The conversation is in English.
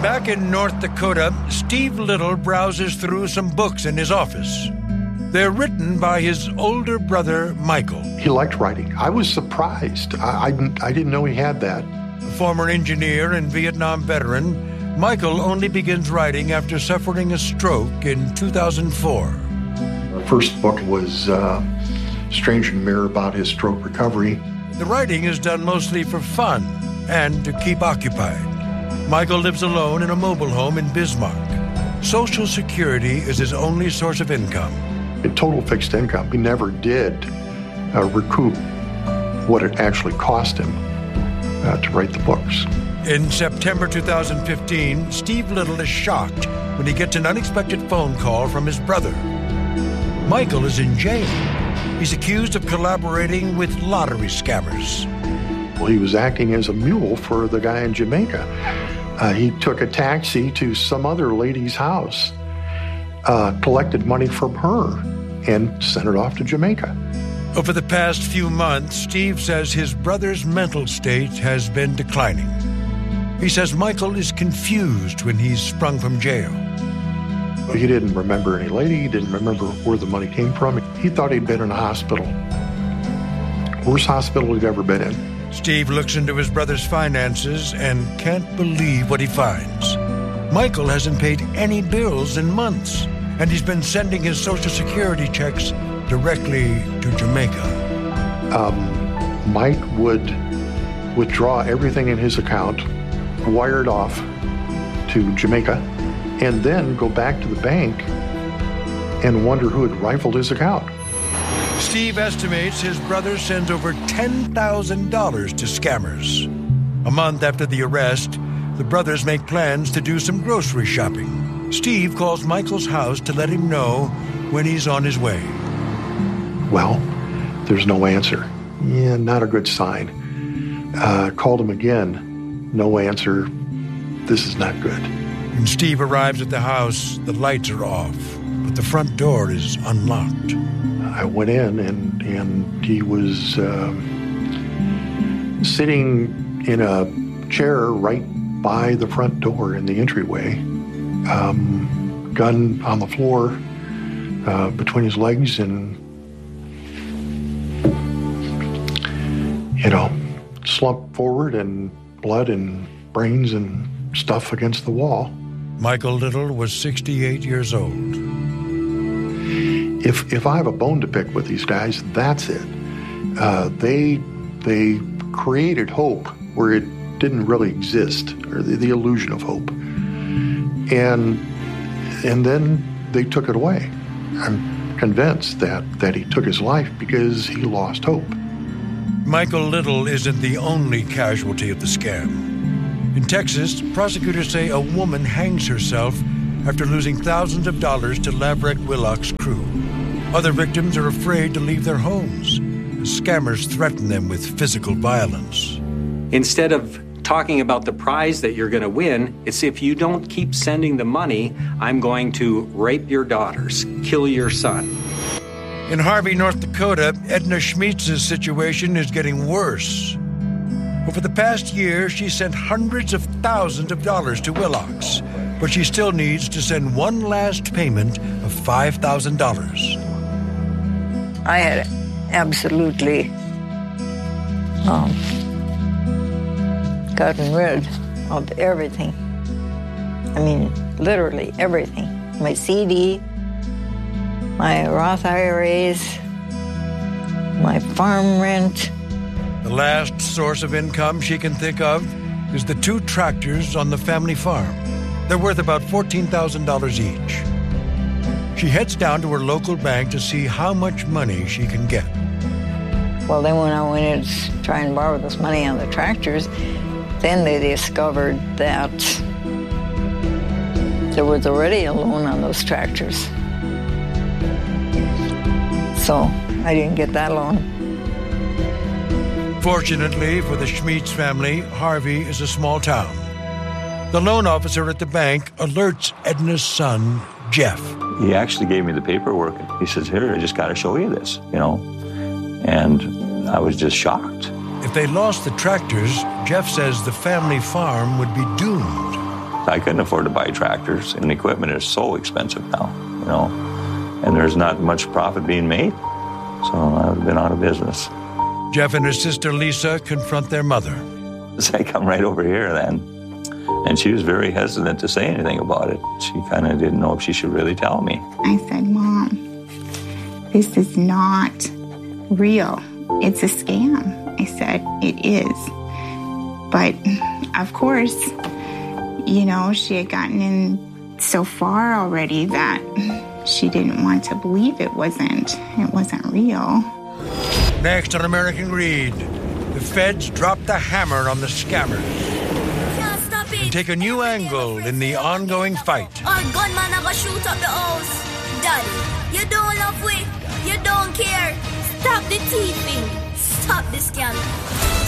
Back in North Dakota, Steve Little browses through some books in his office. They're written by his older brother, Michael. He liked writing. I was surprised. I didn't know he had that. A former engineer and Vietnam veteran, Michael only begins writing after suffering a stroke in 2004. The first book was Stranger in the Mirror, about his stroke recovery. The writing is done mostly for fun and to keep occupied. Michael lives alone in a mobile home in Bismarck. Social Security is his only source of income. In total fixed income, he never did recoup what it actually cost him to write the books. In September 2015, Steve Little is shocked when he gets an unexpected phone call from his brother. Michael is in jail. He's accused of collaborating with lottery scammers. Well, he was acting as a mule for the guy in Jamaica. He took a taxi to some other lady's house, collected money from her, and sent it off to Jamaica. Over the past few months, Steve says his brother's mental state has been declining. He says Michael is confused when he's sprung from jail. He didn't remember any lady. He didn't remember where the money came from. He thought he'd been in a hospital. Worst hospital he'd ever been in. Steve looks into his brother's finances and can't believe what he finds. Michael hasn't paid any bills in months, and he's been sending his Social Security checks directly to Jamaica. Mike would withdraw everything in his account, wire it off to Jamaica, and then go back to the bank and wonder who had rifled his account. Steve estimates his brother sends over $10,000 to scammers. A month after the arrest, the brothers make plans to do some grocery shopping. Steve calls Michael's house to let him know when he's on his way. Well, there's no answer. Yeah, not a good sign. Called him again, no answer. This is not good. When Steve arrives at the house, the lights are off, but the front door is unlocked. I went in, and he was sitting in a chair right by the front door in the entryway, gun on the floor between his legs, and, slumped forward, and blood and brains and stuff against the wall. Michael Little was 68 years old. If I have a bone to pick with these guys, that's it. They created hope where it didn't really exist, or the illusion of hope, and then they took it away. I'm convinced that he took his life because he lost hope. Michael Little isn't the only casualty of the scam. In Texas, prosecutors say a woman hangs herself after losing thousands of dollars to Laverick Willock's crew. Other victims are afraid to leave their homes. The scammers threaten them with physical violence. Instead of talking about the prize that you're going to win, it's if you don't keep sending the money, I'm going to rape your daughters, kill your son. In Harvey, North Dakota, Edna Schmietz's situation is getting worse. Over the past year, she sent hundreds of thousands of dollars to Willock's, but she still needs to send one last payment of $5,000. I had absolutely gotten rid of everything. I mean, literally everything. My CD, my Roth IRAs, my farm rent. The last source of income she can think of is the 2 tractors on the family farm. They're worth about $14,000 each. She heads down to her local bank to see how much money she can get. Well, then when I went in to try and borrow this money on the tractors, then they discovered that there was already a loan on those tractors. So I didn't get that loan. Fortunately for the Schmietz family, Harvey is a small town. The loan officer at the bank alerts Edna's son, Jeff. He actually gave me the paperwork. He says, here, I just got to show you this, And I was just shocked. If they lost the tractors, Jeff says the family farm would be doomed. I couldn't afford to buy tractors, and equipment is so expensive now, you know, and there's not much profit being made. So I've been out of business. Jeff and his sister Lisa confront their mother. So I come right over here then, and she was very hesitant to say anything about it. She kind of didn't know if she should really tell me. I said, Mom, this is not real. It's a scam. I said, it is. But of course, you know, she had gotten in so far already that she didn't want to believe it wasn't real. Next on American Greed, the feds drop the hammer on the scammers and take a new angle in the ongoing fight. Our gunman are gonna shoot up the house. Daddy, you don't love we, you don't care. Stop the thieving, stop the scam.